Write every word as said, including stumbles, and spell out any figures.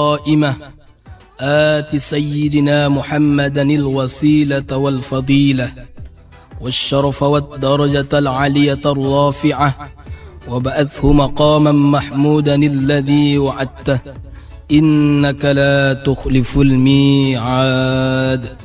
القائمة آت سيدنا محمدا الوسيلة والفضيلة والشرف والدرجة العالية الرافعة وبعثه مقاما محمودا الذي وعدته إنك لا تخلف الميعاد.